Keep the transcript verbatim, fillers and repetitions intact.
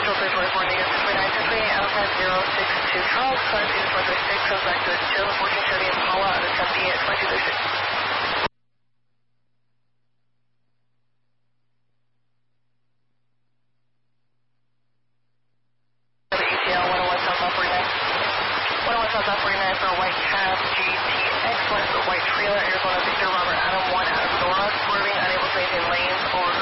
three four four, negative six nine six three, Adam five zero six two Charles, climb two four three six, comes back to a two, fourteen Chevy Impala out of seventy-eight, twenty-two thirty-six. E T L one oh one southbound forty-nine. one oh one southbound forty-nine for a white cab G T X, one for white trailer, Arizona Victor, Robert Adam, one out of Nora, swerving, unable to maintain lanes or